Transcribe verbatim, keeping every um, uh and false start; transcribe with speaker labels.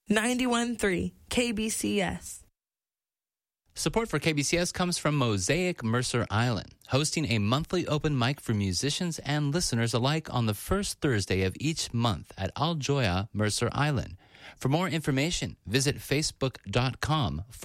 Speaker 1: ninety-one point three K B C S.
Speaker 2: Support for K B C S comes from Mosaic Mercer Island, hosting a monthly open mic for musicians and listeners alike on the first Thursday of each month at Al Joya, Mercer Island. For more information, visit facebook.com